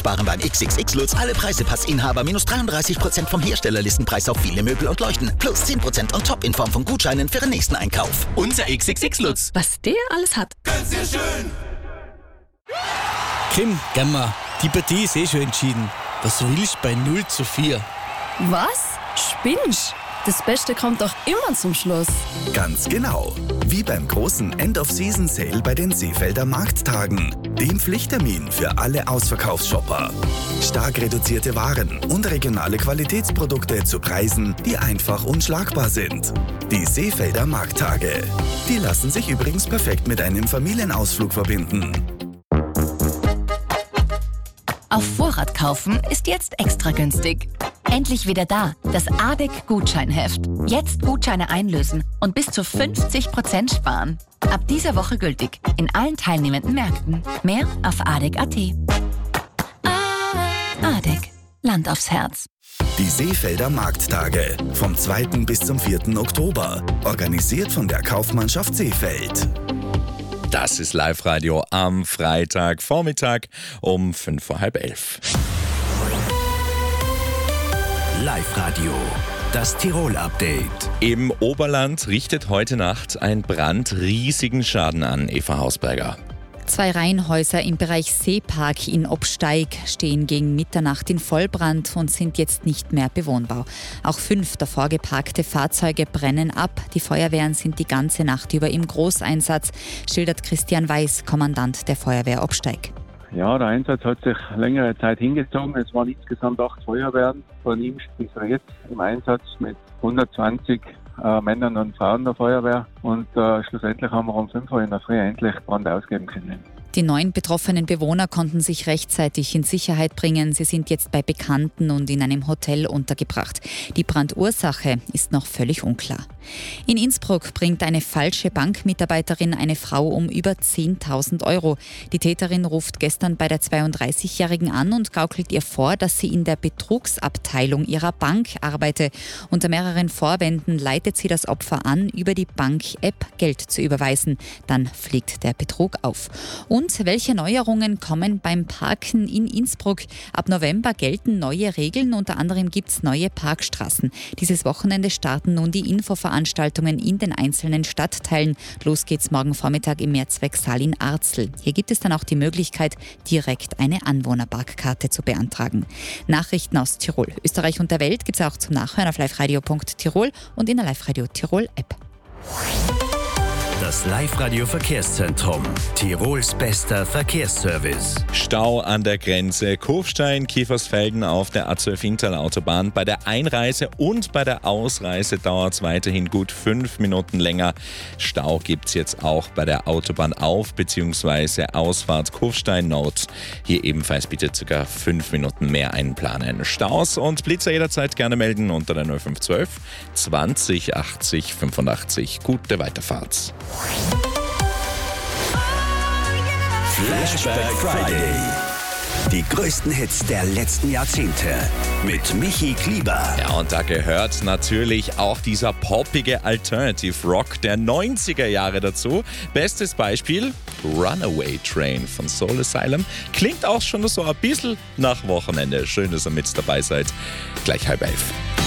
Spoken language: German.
sparen beim XXX-Lutz alle Preisepassinhaber minus 33% vom Herstellerlistenpreis auf viele Möbel und Leuchten. Plus 10% on top in Form von Gutscheinen für den nächsten Einkauf. Unser XXX-Lutz. Was der alles hat. Ganz sehr schön. Kim, Gamma, die Partie ist schon entschieden. Was willst du bei 0:4? Was? Spinnst? Das Beste kommt doch immer zum Schluss. Ganz genau. Wie beim großen End-of-Season-Sale bei den Seefelder Markttagen. Dem Pflichttermin für alle Ausverkaufsshopper. Stark reduzierte Waren und regionale Qualitätsprodukte zu Preisen, die einfach unschlagbar sind. Die Seefelder Markttage. Die lassen sich übrigens perfekt mit einem Familienausflug verbinden. Auf Vorrat kaufen ist jetzt extra günstig. Endlich wieder da, das ADEC-Gutscheinheft. Jetzt Gutscheine einlösen und bis zu 50% sparen. Ab dieser Woche gültig in allen teilnehmenden Märkten. Mehr auf adec.at. ADEC, Land aufs Herz. Die Seefelder Markttage vom 2. bis zum 4. Oktober. Organisiert von der Kaufmannschaft Seefeld. Das ist Live-Radio am Freitagvormittag um 11:05. Live-Radio, das Tirol-Update. Im Oberland richtet heute Nacht ein Brand riesigen Schaden an, Eva Hausberger. 2 Reihenhäuser im Bereich Seepark in Obsteig stehen gegen Mitternacht in Vollbrand und sind jetzt nicht mehr bewohnbar. Auch 5 davor geparkte Fahrzeuge brennen ab. Die Feuerwehren sind die ganze Nacht über im Großeinsatz, schildert Christian Weiß, Kommandant der Feuerwehr Obsteig. Ja, der Einsatz hat sich längere Zeit hingezogen. Es waren insgesamt 8 Feuerwehren von ihm bis im Einsatz mit 120 Männern und Frauen der Feuerwehr. Und schlussendlich haben wir um 5 Uhr in der Früh endlich Brand ausgeben können. Die 9 betroffenen Bewohner konnten sich rechtzeitig in Sicherheit bringen. Sie sind jetzt bei Bekannten und in einem Hotel untergebracht. Die Brandursache ist noch völlig unklar. In Innsbruck bringt eine falsche Bankmitarbeiterin eine Frau um über 10.000 Euro. Die Täterin ruft gestern bei der 32-Jährigen an und gaukelt ihr vor, dass sie in der Betrugsabteilung ihrer Bank arbeite. Unter mehreren Vorwänden leitet sie das Opfer an, über die Bank-App Geld zu überweisen. Dann fliegt der Betrug auf. Und welche Neuerungen kommen beim Parken in Innsbruck? Ab November gelten neue Regeln, unter anderem gibt es neue Parkstraßen. Dieses Wochenende starten nun die Infoveranstaltungen in den einzelnen Stadtteilen. Los geht's morgen Vormittag im Mehrzwecksaal in Arzl. Hier gibt es dann auch die Möglichkeit, direkt eine Anwohnerparkkarte zu beantragen. Nachrichten aus Tirol, Österreich und der Welt gibt es auch zum Nachhören auf liveradio.tirol und in der Live-Radio Tirol App. Das Live-Radio-Verkehrszentrum. Tirols bester Verkehrsservice. Stau an der Grenze Kufstein, Kiefersfelden auf der A12-Inntal-Autobahn. Bei der Einreise und bei der Ausreise dauert es weiterhin gut 5 Minuten länger. Stau gibt es jetzt auch bei der Autobahn auf- bzw. Ausfahrt Kufstein Nord. Hier ebenfalls bitte ca. 5 Minuten mehr einplanen. Staus und Blitzer jederzeit gerne melden unter der 0512 20 80 85. Gute Weiterfahrt. Flashback Friday. Die größten Hits der letzten Jahrzehnte mit Michi Klieber. Ja, und da gehört natürlich auch dieser poppige Alternative Rock der 90er Jahre dazu. Bestes Beispiel, Runaway Train von Soul Asylum. Klingt auch schon so ein bisschen nach Wochenende. Schön, dass ihr mit dabei seid. Gleich 10:30.